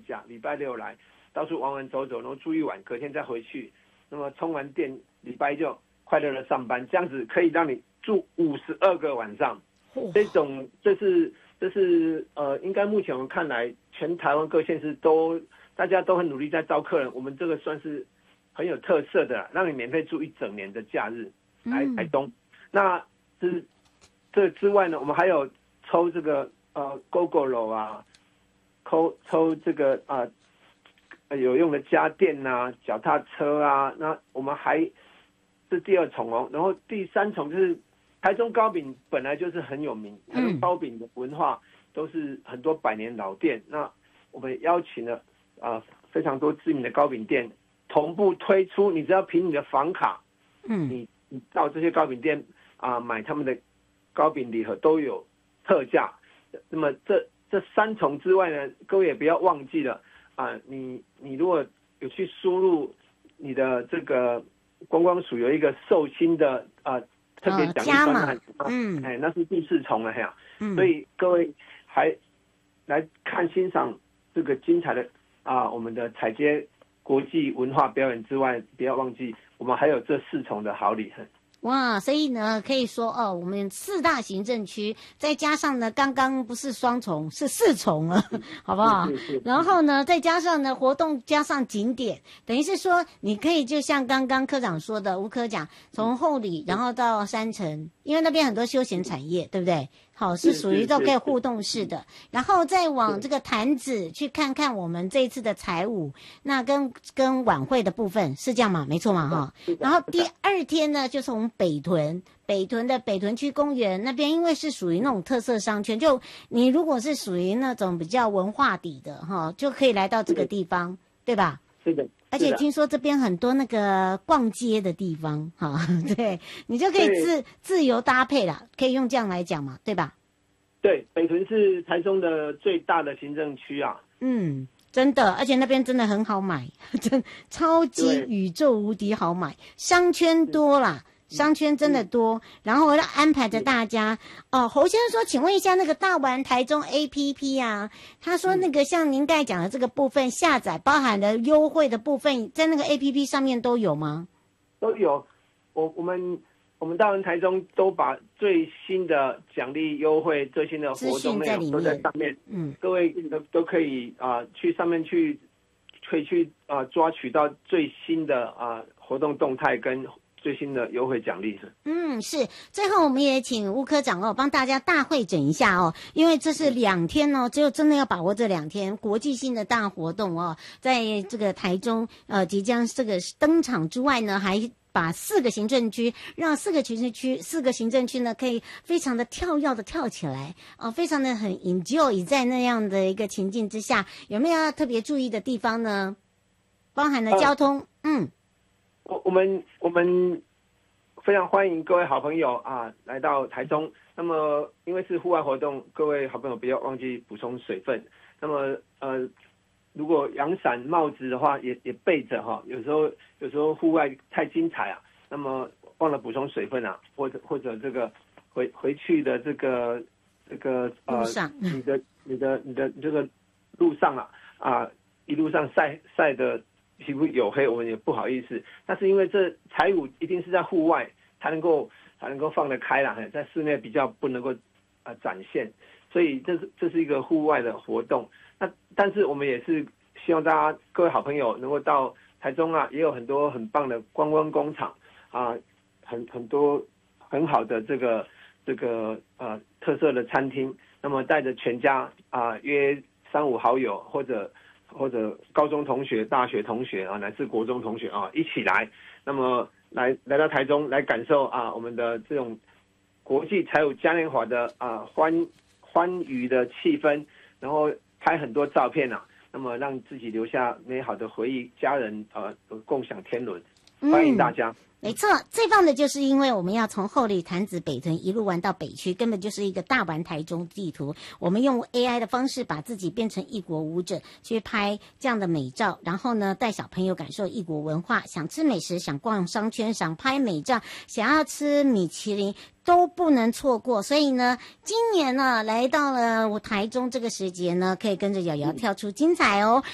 假，礼拜六来到处玩玩走走，然后住一晚，隔天再回去，那么充完电，礼拜一就快乐的上班，这样子可以让你住52个晚上。这是应该目前我们看来，全台湾各县市大家都很努力在招客人，我们这个算是很有特色的啦，让你免费住1整年的假日来台东。那这之外呢，我们还有抽这个GoGo 啊，抽这个有用的家电啊，脚踏车啊。那我们还是第2重哦，然后第3重就是台中糕饼本来就是很有名，台中糕饼的文化都是很多百年老店。那我们邀请了非常多知名的糕饼店同步推出，你只要凭你的房卡，你到这些糕饼店买他们的糕饼礼盒都有特价。那么这3重之外呢，各位也不要忘记了你如果有去输入你的这个观光署有一个寿星的特别奖励专栏，那是第4重了呀。所以各位还来欣赏这个精彩的我们的踩街国际文化表演之外，不要忘记我们还有这4重的好礼。 哇，所以呢，可以说我们4大行政区，再加上呢，刚刚不是双重，是4重了，好不好？然后呢，再加上呢，活动加上景点，等于是说，你可以就像刚刚科长说的，吴科长从后里，然后到山城，因为那边很多休闲产业，对不对？好，是属于都可以互动式的，然后再往这个潭子去看看我们这一次的彩舞，那跟晚会的部分是这样吗？没错嘛，哈。然后第2天呢，就从北屯的北屯区公园那边，因为是属于那种特色商圈，就你如果是属于那种比较文化底的哈，就可以来到这个地方，对吧？ 是的。 而且听说这边很多那个逛街的地方哈，对，你就可以自由搭配啦，可以用这样来讲嘛，对吧？ 对，北屯是台中的最大的行政区啊。 真的，而且那边真的很好买，真超级宇宙无敌好买，商圈多啦。商圈真的多，然后我要安排着大家侯先生说，请问一下那个大玩台中 APP 啊，他说那个像您刚才讲的这个部分下载包含了优惠的部分，在那个 APP 上面都有吗？都有，我们大玩台中都把最新的奖励优惠、最新的活动内容都在上面，各位都可以去上面可以去抓取到最新的活动动态跟最新的优惠奖励。是。最后我们也请吴科长帮大家大会诊一下因为这是2天只有真的要把握这2天国际性的大活动在这个台中即将这个登场之外呢，还把4个行政区，让4个行政区呢可以非常的跳跃的跳起来非常的很 enjoy 在那样的一个情境之下，有没有要特别注意的地方呢？包含了交通。 我们非常欢迎各位好朋友来到台中。那么因为是户外活动，各位好朋友不要忘记补充水分。那么如果阳伞帽子的话也备着有时候户外太精彩那么忘了补充水分或者这个回去的这个路上你的这个路上一路上晒的皮肤黝黑，我们也不好意思。但是因为这彩舞一定是在户外才能够放得开啦，在室内比较不能够展现，所以这是一个户外的活动。那但是我们也是希望大家各位好朋友能够到台中也有很多很棒的观光工厂很多很好的这个特色的餐厅。那么带着全家约3-5好友或者高中同学、大学同学乃至国中同学一起来，那么来到台中来感受我们的这种国际彩舞嘉年华的欢愉的气氛，然后拍很多照片那么让自己留下美好的回忆，家人共享天伦。欢迎大家。 没错，最棒的就是因为我们要从后里潭子北屯一路玩到北区，根本就是一个大玩台中地图。我们用 AI 的方式把自己变成异国舞者，去拍这样的美照，然后呢带小朋友感受异国文化，想吃美食，想逛商圈，想拍美照，想要吃米其林都不能错过。所以呢今年呢来到了台中这个时节呢，可以跟着瑶瑶跳出精彩